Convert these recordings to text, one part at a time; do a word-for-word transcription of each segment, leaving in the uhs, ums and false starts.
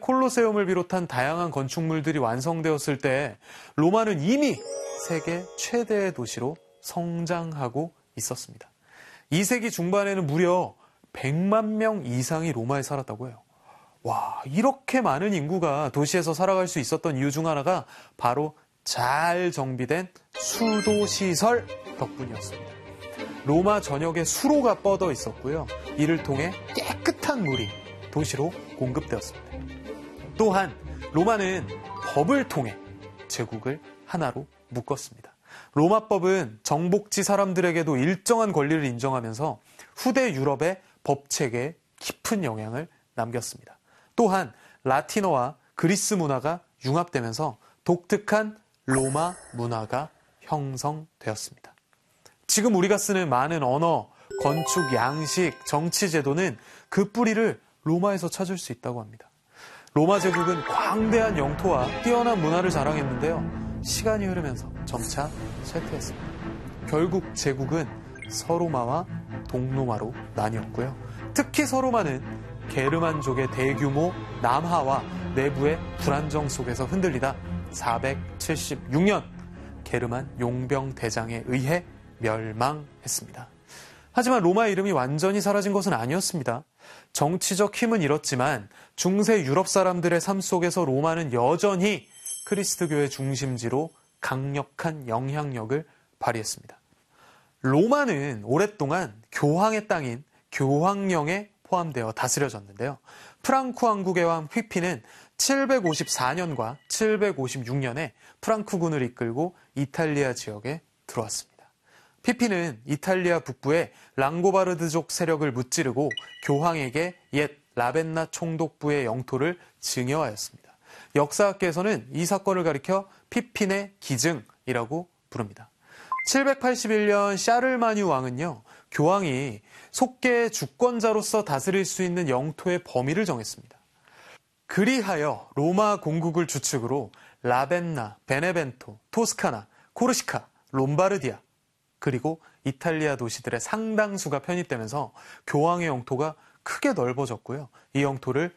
콜로세움을 비롯한 다양한 건축물들이 완성되었을 때 로마는 이미 세계 최대의 도시로 성장하고 있었습니다. 이 세기 중반에는 무려 백만 명 이상이 로마에 살았다고 해요. 와, 이렇게 많은 인구가 도시에서 살아갈 수 있었던 이유 중 하나가 바로 잘 정비된 수도시설 덕분이었습니다. 로마 전역에 수로가 뻗어 있었고요. 이를 통해 깨끗한 물이 도시로 공급되었습니다. 또한 로마는 법을 통해 제국을 하나로 묶었습니다. 로마법은 정복지 사람들에게도 일정한 권리를 인정하면서 후대 유럽의 법체계에 깊은 영향을 남겼습니다. 또한 라틴어와 그리스 문화가 융합되면서 독특한 로마 문화가 형성되었습니다. 지금 우리가 쓰는 많은 언어, 건축, 양식, 정치 제도는 그 뿌리를 로마에서 찾을 수 있다고 합니다. 로마 제국은 광대한 영토와 뛰어난 문화를 자랑했는데요. 시간이 흐르면서 점차 쇠퇴했습니다. 결국 제국은 서로마와 동로마로 나뉘었고요. 특히 서로마는 게르만족의 대규모 남하와 내부의 불안정 속에서 흔들리다 사백칠십육 년 게르만 용병 대장에 의해 멸망했습니다. 하지만 로마의 이름이 완전히 사라진 것은 아니었습니다. 정치적 힘은 잃었지만 중세 유럽 사람들의 삶 속에서 로마는 여전히 그리스도교의 중심지로 강력한 영향력을 발휘했습니다. 로마는 오랫동안 교황의 땅인 교황령에 포함되어 다스려졌는데요. 프랑크 왕국의 왕 휘피는 칠백오십사 년과 칠백오십육 년에 프랑크군을 이끌고 이탈리아 지역에 들어왔습니다. 피피는 이탈리아 북부의 랑고바르드족 세력을 무찌르고 교황에게 옛 라벤나 총독부의 영토를 증여하였습니다. 역사학계에서는 이 사건을 가리켜 피핀의 기증이라고 부릅니다. 칠백팔십일 년 샤를마뉴 왕은요, 교황이 속계의 주권자로서 다스릴 수 있는 영토의 범위를 정했습니다. 그리하여 로마 공국을 주축으로 라벤나, 베네벤토, 토스카나, 코르시카, 롬바르디아, 그리고 이탈리아 도시들의 상당수가 편입되면서 교황의 영토가 크게 넓어졌고요. 이 영토를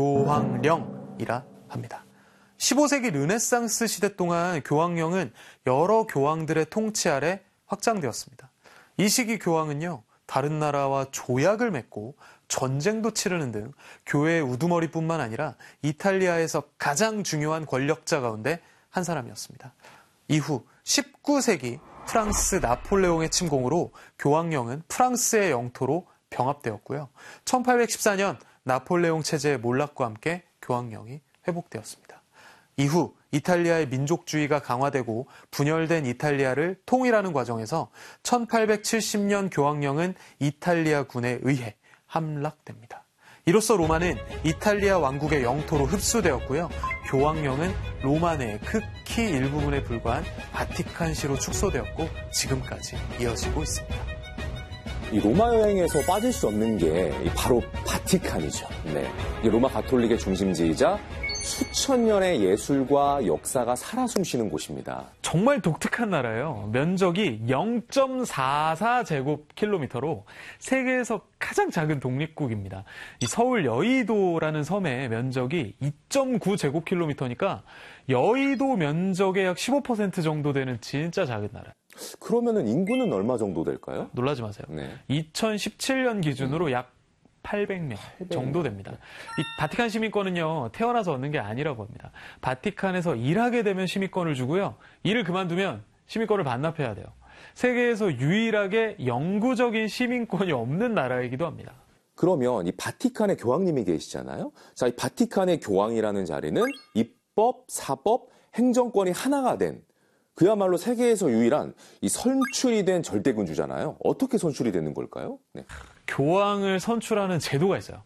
교황령이라 합니다. 십오 세기 르네상스 시대 동안 교황령은 여러 교황들의 통치 아래 확장되었습니다. 이 시기 교황은요, 다른 나라와 조약을 맺고 전쟁도 치르는 등 교회의 우두머리뿐만 아니라 이탈리아에서 가장 중요한 권력자 가운데 한 사람이었습니다. 이후 십구 세기 프랑스 나폴레옹의 침공으로 교황령은 프랑스의 영토로 병합되었고요. 천팔백십사 년 나폴레옹 체제의 몰락과 함께 교황령이 회복되었습니다. 이후 이탈리아의 민족주의가 강화되고 분열된 이탈리아를 통일하는 과정에서 천팔백칠십 년 교황령은 이탈리아군에 의해 함락됩니다. 이로써 로마는 이탈리아 왕국의 영토로 흡수되었고요. 교황령은 로마 내의 극히 일부분에 불과한 바티칸시로 축소되었고 지금까지 이어지고 있습니다. 이 로마 여행에서 빠질 수 없는 게 바로 바티칸이죠. 네, 로마 가톨릭의 중심지이자 수천 년의 예술과 역사가 살아 숨쉬는 곳입니다. 정말 독특한 나라예요. 면적이 영 점 사사 제곱킬로미터로 세계에서 가장 작은 독립국입니다. 이 서울 여의도라는 섬의 면적이 이 점 구 제곱킬로미터니까 여의도 면적의 약 십오 퍼센트 정도 되는 진짜 작은 나라예요. 그러면은 인구는 얼마 정도 될까요? 놀라지 마세요. 네. 이천십칠 년 기준으로 음. 약 팔백 명 정도 됩니다. 이 바티칸 시민권은요, 태어나서 얻는 게 아니라고 합니다. 바티칸에서 일하게 되면 시민권을 주고요. 일을 그만두면 시민권을 반납해야 돼요. 세계에서 유일하게 영구적인 시민권이 없는 나라이기도 합니다. 그러면 이 바티칸의 교황님이 계시잖아요. 자, 이 바티칸의 교황이라는 자리는 입법, 사법, 행정권이 하나가 된 그야말로 세계에서 유일한 이 선출이 된 절대군주잖아요. 어떻게 선출이 되는 걸까요? 네. 교황을 선출하는 제도가 있어요.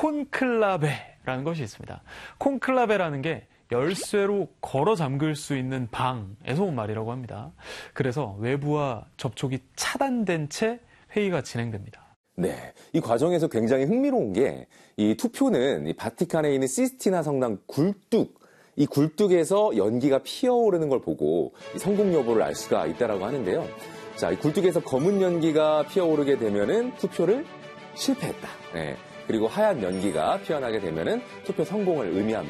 콘클라베라는 것이 있습니다. 콘클라베라는 게 열쇠로 걸어 잠글 수 있는 방에서 온 말이라고 합니다. 그래서 외부와 접촉이 차단된 채 회의가 진행됩니다. 네, 이 과정에서 굉장히 흥미로운 게 이 투표는 이 바티칸에 있는 시스티나 성당 굴뚝, 이 굴뚝에서 연기가 피어오르는 걸 보고 성공 여부를 알 수가 있다라고 하는데요. 자, 이 굴뚝에서 검은 연기가 피어오르게 되면은 투표를 실패했다. 네. 그리고 하얀 연기가 피어나게 되면은 투표 성공을 의미합니다.